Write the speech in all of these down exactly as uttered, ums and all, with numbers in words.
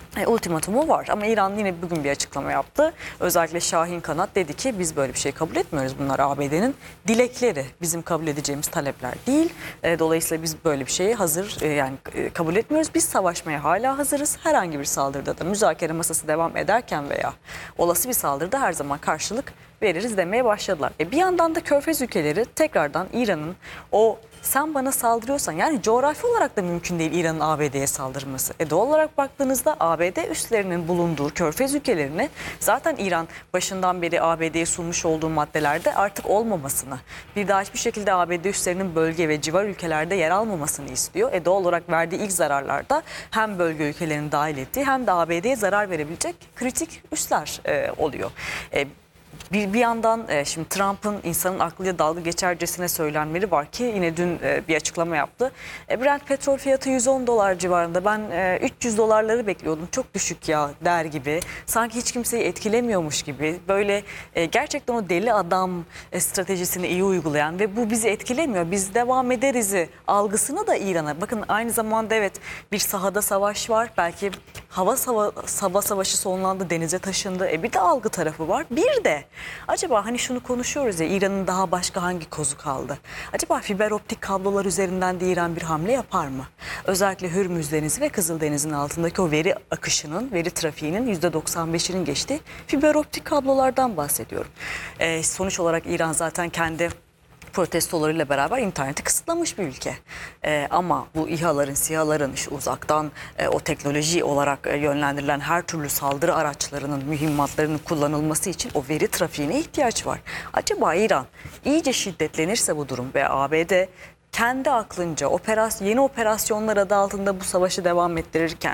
E, ultimatumu var ama İran yine bugün bir açıklama yaptı. Özellikle Şahin Kanat dedi ki biz böyle bir şey kabul etmiyoruz. Bunlar A B D'nin dilekleri. Bizim kabul edeceğimiz talepler değil. E, dolayısıyla biz böyle bir şeyi hazır e, yani e, kabul etmiyoruz. Biz savaşmaya hala hazırız. Herhangi bir saldırıda da müzakere masası devam ederken veya olası bir saldırıda her zaman karşılık veririz demeye başladılar. E, bir yandan da Körfez ülkeleri tekrardan İran'ın o sen bana saldırıyorsan, yani coğrafi olarak da mümkün değil İran'ın A B D'ye saldırması. E doğal olarak baktığınızda A B D üslerinin bulunduğu Körfez ülkelerini zaten İran başından beri A B D'ye sunmuş olduğu maddelerde artık olmamasını, bir daha hiçbir şekilde A B D üslerinin bölge ve civar ülkelerde yer almamasını istiyor. E doğal olarak verdiği ilk zararlarda hem bölge ülkelerini dahil ettiği hem de A B D'ye zarar verebilecek kritik üsler e, oluyor. E, Bir, bir yandan e, şimdi Trump'ın insanın aklıyla dalga geçercesine söylenmeleri var ki yine dün e, bir açıklama yaptı. E, Brent petrol fiyatı yüz on dolar civarında. Ben e, üç yüz dolarları bekliyordum. Çok düşük ya der gibi. Sanki hiç kimseyi etkilemiyormuş gibi. Böyle e, gerçekten o deli adam e, stratejisini iyi uygulayan ve bu bizi etkilemiyor. Biz devam ederizi algısını da İran'a. Bakın aynı zamanda evet bir sahada savaş var. Belki hava, hava, hava savaşı sonlandı, denize taşındı. E, bir de algı tarafı var. Bir de acaba hani şunu konuşuyoruz ya, İran'ın daha başka hangi kozu kaldı? Acaba fiber optik kablolar üzerinden de İran bir hamle yapar mı? Özellikle Hürmüz Denizi ve Kızıldeniz'in altındaki o veri akışının, veri trafiğinin yüzde doksan beşinin geçtiği fiber optik kablolardan bahsediyorum. Ee, sonuç olarak İran zaten kendi protestolarıyla beraber interneti kısıtlamış bir ülke. Ee, ama bu İHA'ların, SİHA'ların işte uzaktan e, o teknoloji olarak e, yönlendirilen her türlü saldırı araçlarının, mühimmatlarının kullanılması için o veri trafiğine ihtiyaç var. Acaba İran iyice şiddetlenirse bu durum ve A B D kendi aklınca operasyon, yeni operasyonlar adı altında bu savaşı devam ettirirken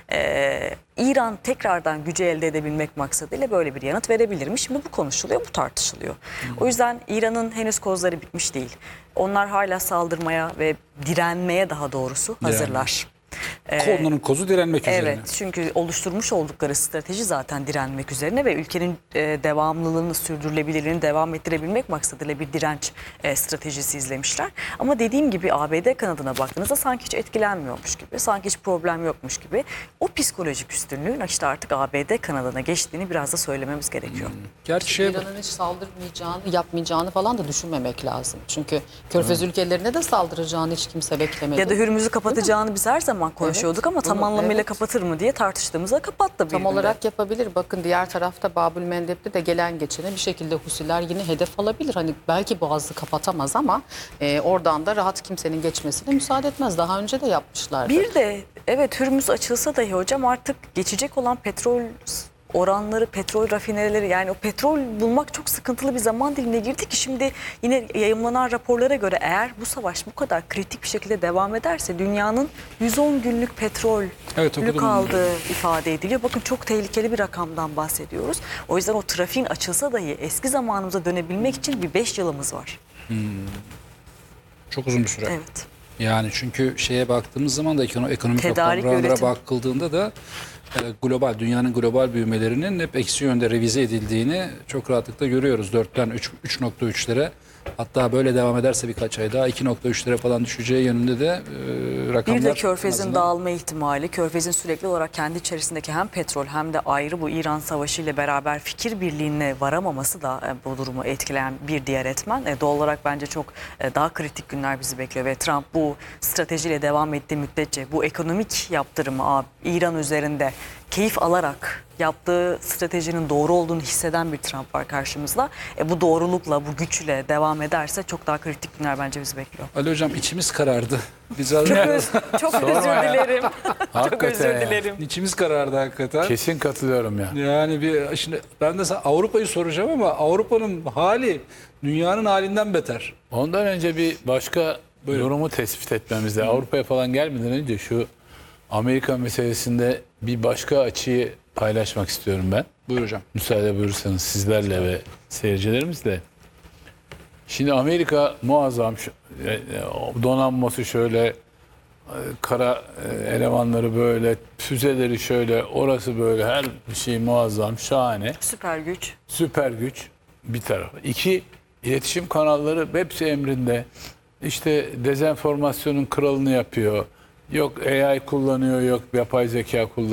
e, İran tekrardan gücü elde edebilmek maksadıyla böyle bir yanıt verebilir mi? Şimdi bu konuşuluyor, bu tartışılıyor. Hmm. O yüzden İran'ın henüz kozları bitmiş değil. Onlar hala saldırmaya ve direnmeye daha doğrusu hazırlar. Yani. Onların kozu direnmek evet, üzerine. Evet, çünkü oluşturmuş oldukları strateji zaten direnmek üzerine ve ülkenin e, devamlılığını, sürdürülebilirliğini devam ettirebilmek maksadıyla bir direnç e, stratejisi izlemişler. Ama dediğim gibi A B D kanadına baktığınızda sanki hiç etkilenmiyormuş gibi, sanki hiç problem yokmuş gibi. O psikolojik üstünlüğün işte artık A B D kanadına geçtiğini biraz da söylememiz gerekiyor. Hmm. Gerçi şey... İran'ın hiç saldırmayacağını, yapmayacağını falan da düşünmemek lazım. Çünkü Körfez hmm. ülkelerine de saldıracağını hiç kimse beklemedi. Ya da Hürmüz'ü kapatacağını biz her zaman konuşuyorduk, evet, ama tam anlamıyla evet. kapatır mı diye tartıştığımızda kapattı. Tam olarak yapabilir. Bakın diğer tarafta Babül Mendeb'de de gelen geçene bir şekilde Husiler yine hedef alabilir. Hani belki boğazı kapatamaz ama e, oradan da rahat kimsenin geçmesine müsaade etmez. Daha önce de yapmışlardı. Bir de evet Hürmüz açılsa dahi hocam artık geçecek olan petrol oranları, petrol rafinerileri, yani o petrol bulmak çok sıkıntılı bir zaman dilimine girdi ki şimdi yine yayımlanan raporlara göre eğer bu savaş bu kadar kritik bir şekilde devam ederse dünyanın yüz on günlük petrol evet, kaldığı ifade ediliyor. Bakın çok tehlikeli bir rakamdan bahsediyoruz. O yüzden o trafiğin açılsa dahi eski zamanımıza dönebilmek için bir beş yılımız var. Hmm. Çok uzun bir süre. Evet. Yani çünkü şeye baktığımız zaman da ekonomik Tedarik, rakamlara üretim. bakıldığında da global, dünyanın global büyümelerinin hep eksi yönde revize edildiğini çok rahatlıkla görüyoruz. dörtten üç nokta üçlere, hatta böyle devam ederse birkaç ay daha iki nokta üçlere falan düşeceği yönünde de e, rakamlar. Bir de Körfez'in dağılma ihtimali, Körfez'in sürekli olarak kendi içerisindeki hem petrol hem de ayrı bu İran Savaşı ile beraber fikir birliğine varamaması da e, bu durumu etkileyen bir diğer etmen. E, doğal olarak bence çok e, daha kritik günler bizi bekliyor ve Trump bu stratejiyle devam ettiği müddetçe bu ekonomik yaptırımı İran üzerinde keyif alarak yaptığı stratejinin doğru olduğunu hisseden bir Trump var karşımızda. E, bu doğrulukla, bu güçle devam ederse çok daha kritik günler bence bizi bekliyor. Ali Hocam içimiz karardı. Biz çok öz, çok özür dilerim. Çok özür dilerim. İçimiz karardı hakikaten. Kesin katılıyorum ya. Yani bir şimdi ben de Avrupa'yı soracağım ama Avrupa'nın hali dünyanın halinden beter. Ondan önce bir başka Buyurun. durumu tespit etmemizde. Avrupa'ya falan gelmeden önce şu Amerika meselesinde bir başka açıyı paylaşmak istiyorum ben. Buyur hocam. Müsaade buyursanız sizlerle ve seyircilerimizle. Şimdi Amerika muazzam, donanması şöyle, kara elemanları böyle, füzeleri şöyle, orası böyle, her şey muazzam, şahane. Süper güç. Süper güç bir tarafı. İki, iletişim kanalları hepsi emrinde. İşte dezenformasyonun kralını yapıyor. Yok A I kullanıyor, yok yapay zeka kullanıyor.